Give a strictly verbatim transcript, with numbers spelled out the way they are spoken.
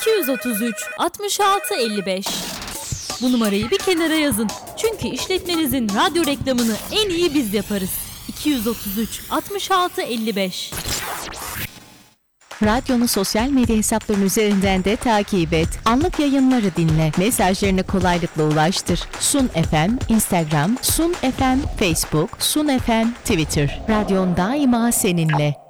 iki yüz otuz üç altmış altı elli beş. Bu numarayı bir kenara yazın. Çünkü işletmenizin radyo reklamını en iyi biz yaparız. iki yüz otuz üç altmış altı elli beş. Radyonu sosyal medya hesapları üzerinden de takip et. Anlık yayınları dinle. Mesajlarını kolaylıkla ulaştır. Sun F M, Instagram, Sun F M, Facebook, Sun F M, Twitter. Radyon daima seninle.